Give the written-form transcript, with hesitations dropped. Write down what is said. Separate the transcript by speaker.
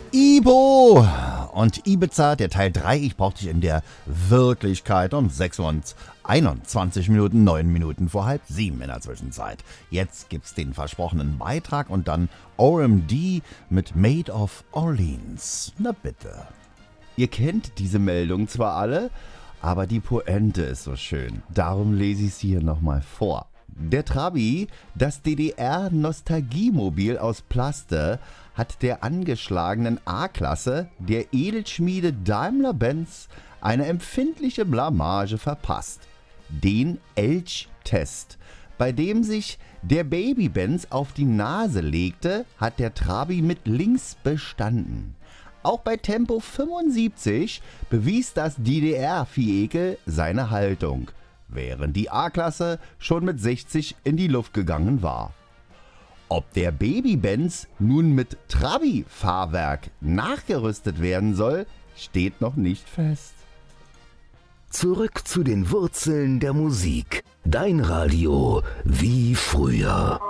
Speaker 1: Ibo und Ibiza, der Teil 3. Ich brauche dich in der Wirklichkeit um 6 Uhr und 21 Minuten, 9 Minuten vor 6:30 in der Zwischenzeit. Jetzt gibt's den versprochenen Beitrag und dann OMD mit Maid of Orleans. Na bitte. Ihr kennt diese Meldung zwar alle, aber die Pointe ist so schön. Darum lese ich sie hier nochmal vor. Der Trabi, das DDR-Nostalgiemobil aus Plaste, hat der angeschlagenen A-Klasse der Edelschmiede Daimler-Benz eine empfindliche Blamage verpasst. Den Elch-Test, bei dem sich der Baby-Benz auf die Nase legte, hat der Trabi mit links bestanden. Auch bei Tempo 75 bewies das DDR-Vierekel seine Haltung, während die A-Klasse schon mit 60 in die Luft gegangen war. Ob der Baby-Benz nun mit Trabi-Fahrwerk nachgerüstet werden soll, steht noch nicht fest.
Speaker 2: Zurück zu den Wurzeln der Musik. Dein Radio wie früher.